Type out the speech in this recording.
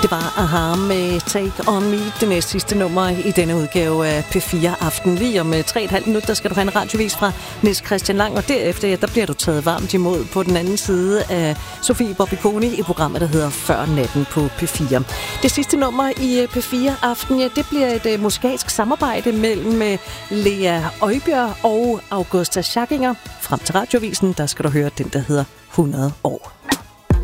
Det var Aha med Take On Me, det næste sidste nummer i denne udgave af P4 Aften. Lige om 3,5 minutter, der skal du have en radiovis fra Niels Christian Lang, og derefter, der bliver du taget varmt imod på den anden side af Sofie Bobby-Koni i programmet, der hedder Før Natten på P4. Det sidste nummer i P4 Aften, ja, det bliver et musikalsk samarbejde mellem Lea Øjbjerg og Augusta Schackinger. Frem til radiovisen, der skal du høre den, der hedder 100 år.